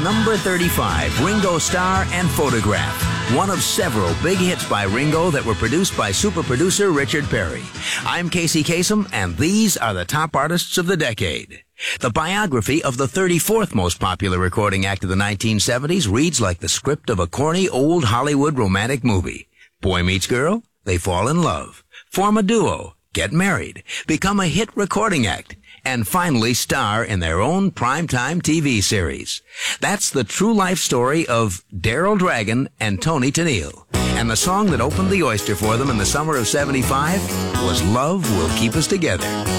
number 35, Ringo Starr and Photograph. One of several big hits by Ringo that were produced by super producer Richard Perry. I'm Casey Kasem, and these are the top artists of the decade. The biography of the 34th most popular recording act of the 1970s reads like the script of a corny old Hollywood romantic movie. Boy meets girl, they fall in love, form a duo, get married, become a hit recording act, and finally star in their own primetime TV series. That's the true life story of Daryl Dragon and Toni Tennille. And the song that opened the oyster for them in the summer of '75 was Love Will Keep Us Together.